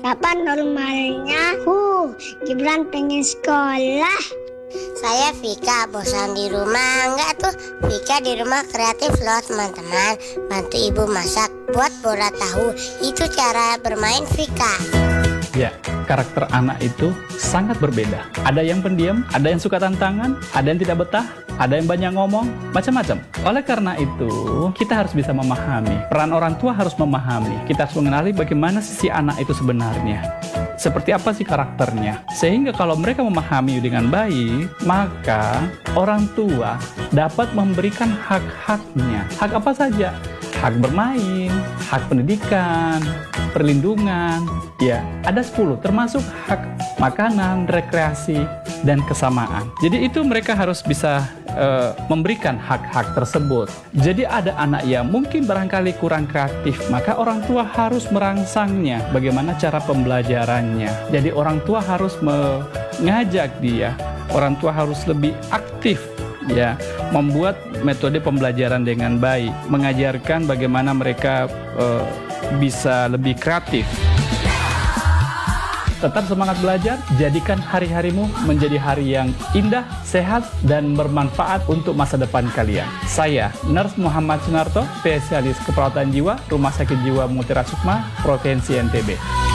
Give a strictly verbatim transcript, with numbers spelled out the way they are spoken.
Kapan normalnya? Huh, Gibran pengen sekolah. Saya Vika, bosan di rumah. Enggak tuh, Vika di rumah kreatif loh teman-teman. Bantu ibu masak, buat bola tahu. Itu cara bermain Vika. Ya, karakter anak itu sangat berbeda. Ada yang pendiam, ada yang suka tantangan, ada yang tidak betah, ada yang banyak ngomong, macam-macam. Oleh karena itu, kita harus bisa memahami. Peran orang tua harus memahami. Kita harus mengenali bagaimana sisi anak itu sebenarnya. Seperti apa sih karakternya. Sehingga kalau mereka memahami dengan baik, maka orang tua dapat memberikan hak-haknya. Hak apa saja? Hak bermain, hak pendidikan, perlindungan, ya ada sepuluh, termasuk hak makanan, rekreasi, dan kesamaan. Jadi itu mereka harus bisa uh, memberikan hak-hak tersebut. Jadi ada anak yang mungkin barangkali kurang kreatif, maka orang tua harus merangsangnya bagaimana cara pembelajarannya. Jadi orang tua harus mengajak dia, orang tua harus lebih aktif, ya, membuat metode pembelajaran dengan baik, mengajarkan bagaimana mereka uh, bisa lebih kreatif. Tetap semangat belajar, jadikan hari-harimu menjadi hari yang indah, sehat, dan bermanfaat untuk masa depan kalian. Saya, Nurse Muhammad Sunarto, spesialis keperawatan jiwa, Rumah Sakit Jiwa Mutiara Sukma, Provinsi N T B.